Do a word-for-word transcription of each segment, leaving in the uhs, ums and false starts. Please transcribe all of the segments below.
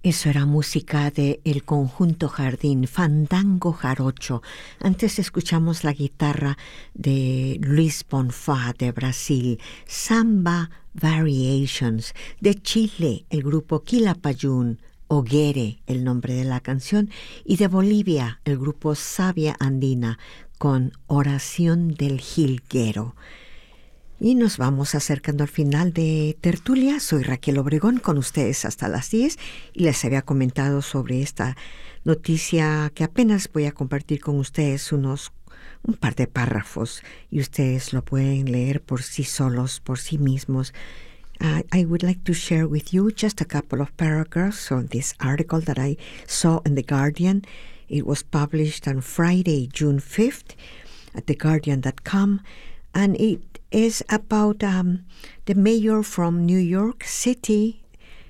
Eso era música de El Conjunto Jardín, Fandango Jarocho. Antes escuchamos la guitarra de Luis Bonfá de Brasil, Samba Variations. De Chile, el grupo Quilapayún, Oguere, el nombre de la canción. Y de Bolivia, el grupo Savia Andina, con Oración del Jilguero. Y nos vamos acercando al final de Tertulia. Soy Raquel Obregón con ustedes hasta las diez y les había comentado sobre esta noticia que apenas voy a compartir con ustedes unos un par de párrafos y ustedes lo pueden leer por sí solos, por sí mismos. Uh, I would like to share with you just a couple of paragraphs on this article that I saw in The Guardian. It was published on Friday, June fifth at the guardian dot com, and it is about um, the mayor from New York City,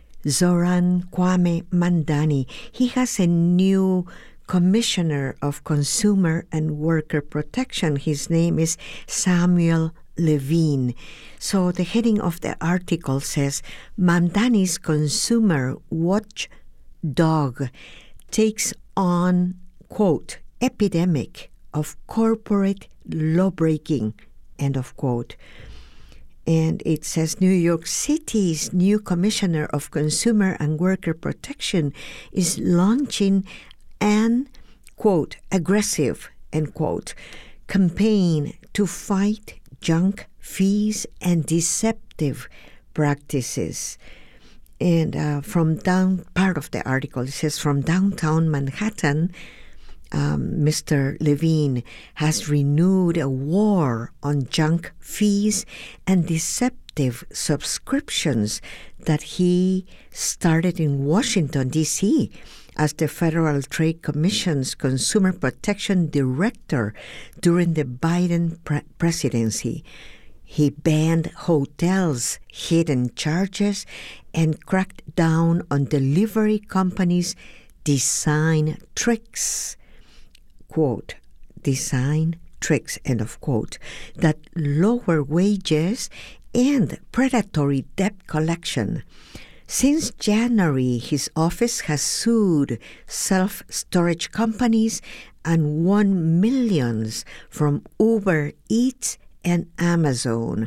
Zoran Kwame Mandani. He has a new commissioner of consumer and worker protection. His name is Samuel Levine. So the heading of the article says, Mandani's consumer watchdog takes on, quote, epidemic of corporate lawbreaking, end of quote. And it says New York City's new Commissioner of Consumer and Worker Protection is launching an, quote, aggressive, end quote, campaign to fight junk fees and deceptive practices. And uh, from down, part of the article, it says from downtown Manhattan, Um, Mister Levine has renewed a war on junk fees and deceptive subscriptions that he started in Washington, D C as the Federal Trade Commission's Consumer Protection Director during the Biden pre- presidency. He banned hotels' hidden charges and cracked down on delivery companies' design tricks. Quote, design tricks, end of quote, that lower wages and predatory debt collection. Since January, his office has sued self-storage companies and won millions from Uber Eats and Amazon.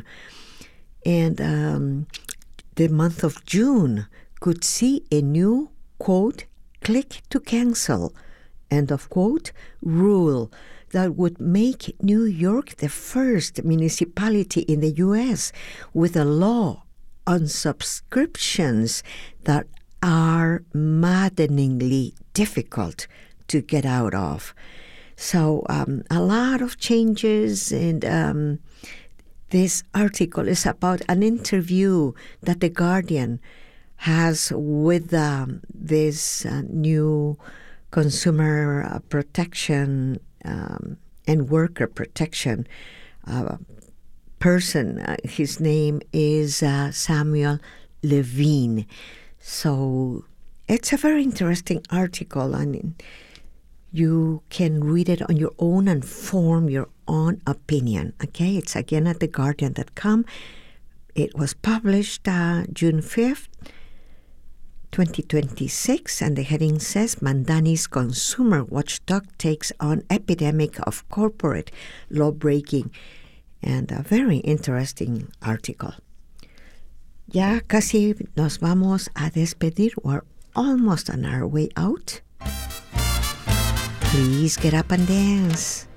And um, the month of June could see a new, quote, click to cancel, end of quote, rule that would make New York the first municipality in the U S with a law on subscriptions that are maddeningly difficult to get out of. So um, a lot of changes, and um, this article is about an interview that The Guardian has with um, this uh, new consumer uh, protection um, and worker protection uh, person. Uh, his name is uh, Samuel Levine. So it's a very interesting article, and you can read it on your own and form your own opinion. Okay, it's again at the guardian dot com. It was published uh, June fifth, twenty twenty-six, and the heading says Mandani's consumer watchdog takes on epidemic of corporate law-breaking. And a very interesting article. Ya casi nos vamos a despedir. We're almost on our way out. Please get up and dance.